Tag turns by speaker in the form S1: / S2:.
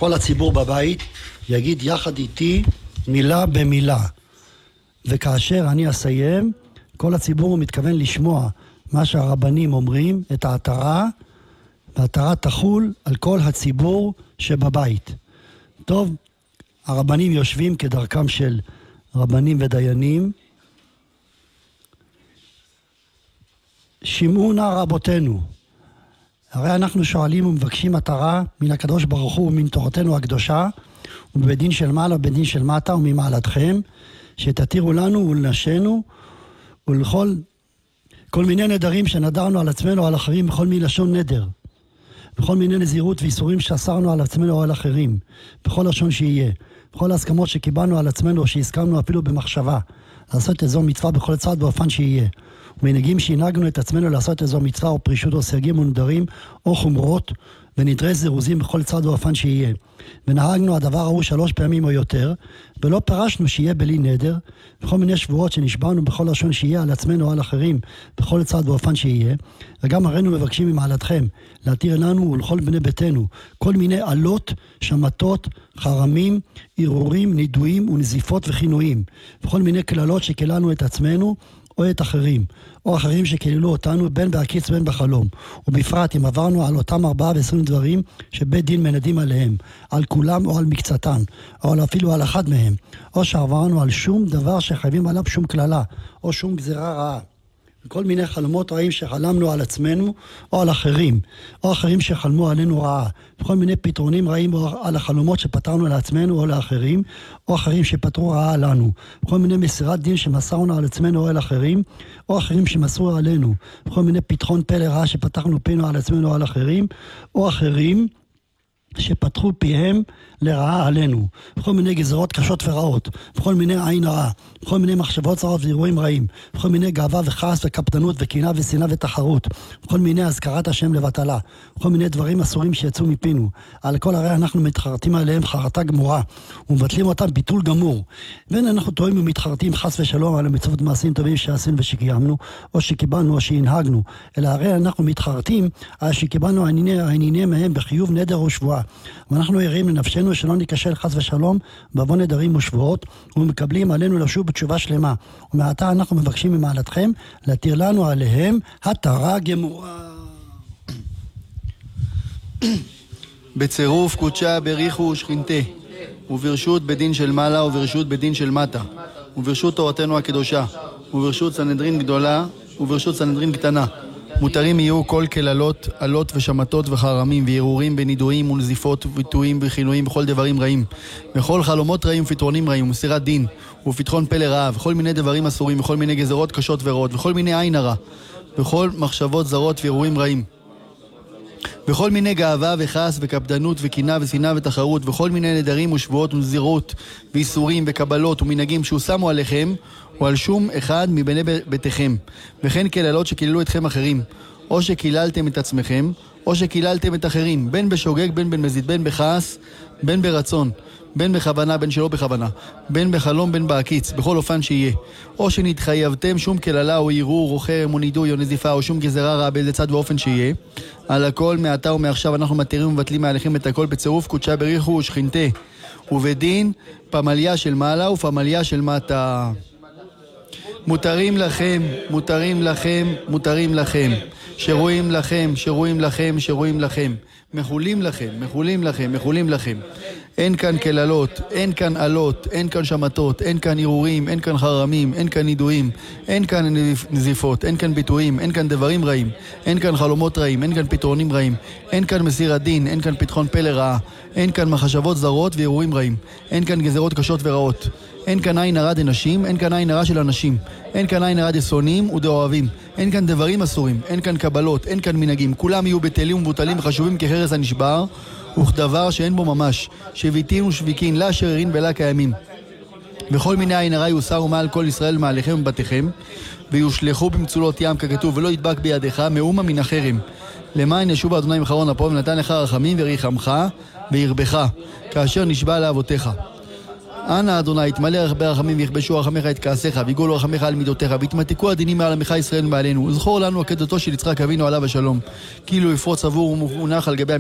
S1: כל הציבור בבית יגיד יחד איתי מילה במילה. וכאשר אני אסיים, כל הציבור מתכוון לשמוע מה שהרבנים אומרים, את ההתרה, וההתרה תחול על כל הציבור שבבית. טוב, הרבנים יושבים כדרכם של רבנים ודיינים. שמעו נא רבותינו, הרי אנחנו שואלים ומבקשים התרה מן הקדוש ברוך הוא ומן תורתנו הקדושה, ובדין של מעלה ובדין של מטה וממעלתכם, שתתירו לנו ולנשינו ולכל כל מיני נדרים שנדרנו על עצמנו או על אחרים, בכל מיני לשון נדר, בכל מיני נזירות ואיסורים שאסרנו על עצמנו או על אחרים, בכל לשון שיהיה, בכל ההסכמות שקיבלנו על עצמנו או שהסכמנו אפילו במחשבה, לעשות איזו מצווה בכל צעד באופן שיהיה, ומנהגים שהנהגנו את עצמנו לעשות איזו מצווה או פרישות או סייגים או נדרים או חומרות ונדרי זירוזים בכל צעד באופן שיהיה, ונהגנו הדבר ההוא 3 פעמים או יותר, ולא פרשנו שיהיה בלי נדר, בכל מיני שבועות שנשבענו בכל לשון שיהיה על עצמנו או על אחרים, בכל צעד באופן שיהיה, וגם הראינו מבקשים ממעלתכם, להתיר לנו ולכל בני ביתנו, כל מיני עלות, שמתות, חרמים, ערעורים, נידויים ונזיפות וכינויים, בכל מיני כללות שקללנו את עצמנו, או את אחרים, או אחרים שקללו אותנו בין בהקיץ בין בחלום, ובפרט אם עברנו על אותם 24 דברים שבית דין מנדים עליהם, על כולם או על מקצתם, או אפילו על אחד מהם, או שעברנו על שום דבר שחייבים עליו שום כללה, או שום גזירה רעה. כל מיני חלומות רעים שחלמנו על עצמנו או על אחרים, או אחרים שחלמו עלינו רעה, וכל מיני פתרונים רעים על החלומות שפתרנו לעצמנו או לאחרים, או אחרים שפתרו רעה עלינו, וכל מיני מסירת דין שמסרנו על עצמנו או על אחרים, או אחרים שמסרו עלינו, וכל מיני פתחון פלא רעה שפתחנו פינו על עצמנו או על אחרים, או אחרים שפתחו פיהם לרעה עלינו, בכל מיני גזרות קשות ורעות, בכל מיני עין הרע, בכל מיני מחשבות צרות ואירועים רעים, בכל מיני גאווה וכעס וקפדנות וקנאה ושנאה ותחרות, בכל מיני הזכרת השם לבטלה, בכל מיני דברים אסורים שיצאו מפינו, על כל הרי אנחנו מתחרטים עליהם חרטה גמורה, ומבטלים אותם ביטול גמור, ואין אנחנו טועים ומתחרטים חס ושלום על המצוות מעשים טובים שעשינו ושקיימנו, או שקיבלנו או שהנהגנו, אלא הרי אנחנו מתחרטים על שקיבלנו העניינים מהם בחיוב נדר או שבועה, ואנחנו יראים לנפשנו שלא ניקשל חס ושלום בעוון נדרים ושבועות, ומקבלים עלינו לשוב בתשובה שלמה, ומעתה אנחנו מבקשים ממעלתכם להתיר לנו עליהם התרה גמורה.
S2: בצירוף קודשה בריחו ושכינתה, וברשות בדין של מעלה וברשות בדין של מטה, וברשות תורתנו הקדושה, וברשות סנהדרין גדולה וברשות סנהדרין קטנה, מותרים יהיו כל כללות, עלות ושמתות וחרמים וערעורים בנידויים ונזיפות וביטויים וכינויים בכל דברים רעים, וכל חלומות רעים ופתרונים רעים ומסירת דין ופתחון פלא רעה וכל מיני דברים אסורים וכל מיני גזרות קשות ורעות וכל מיני עין הרע וכל מחשבות זרות וערעורים רעים וכל מיני גאווה וכעס וקפדנות וקנאה ושנאה ותחרות וכל מיני נדרים ושבועות ונזירות ואיסורים וקבלות ומנהגים שהושמו עליכם או על שום אחד מבני ביתכם, וכן כללות שקיללו אתכם אחרים, או שקיללתם את עצמכם, או שקיללתם את אחרים, בין בשוגג, בין במזיד, בין בכעס, בין ברצון, בין בכוונה, בין שלא בכוונה, בין בחלום, בין בהקיץ, בכל אופן שיהיה. או שנתחייבתם שום כללה או ערעור או חרם או נידוי או נזיפה או שום גזרה רעה באיזה צד ואופן שיהיה. על הכל מעתה ומעכשיו אנחנו מתירים ומבטלים מעליכם את הכל בצירוף קודשה בריחו ושכינתה, ובדין פמליה של מעלה ופמליה של מטה. מותרים לכם, מותרים לכם, מותרים לכם, שרואים לכם, שרואים לכם, שרואים לכם, מחולים לכם, מחולים לכם, מחולים לכם. אין כאן כללות, אין כאן עלות, אין כאן שמתות, אין כאן ערעורים, אין כאן חרמים, אין כאן נידויים, אין כאן נזיפות, אין כאן ביטויים, אין כאן דברים רעים, אין כאן חלומות רעים, אין כאן פתרונים רעים, אין כאן מסירת דין, אין כאן פתחון פלא רעה, אין כאן מחשבות זרות וערעורים רעים, אין כאן גזרות קשות ורעות, אין כאן עין הרע דנשים, אין כאן עין הרע של אנשים, אין כאן עין הרע דשונאים ודאוהבים, אין כאן דברים אסורים, אין כאן קבלות, אין כאן מנהגים, כולם יהיו בטלים ומבוטלים וחשובים כחרס הנשבר, וכדבר שאין בו ממש, שביטים ושביקין, לה שרירין ולה קיימים. וכל מיני עין הרע יוסרו מעל כל ישראל מעליכם ובתיכם, ויושלחו במצולות ים ככתוב, ולא ידבק בידיך מאומה מן החרם. למען ישוב אדוני מחרון אפו ונתן לך רחמים וריחמך וירבך, כאשר נשבע לאבותיך. אנא אדוני, יתמלא הרבה רחמים ויכבשו רחמך את כעסיך, ויגולו רחמך על מידותיך, ויתמתקו הדינים מעל עמך ישראל מעלינו. וזכור לנו עקדתו של יצחק אבינו עליו השלום, כאילו יפרוץ עבור ומונח על גבי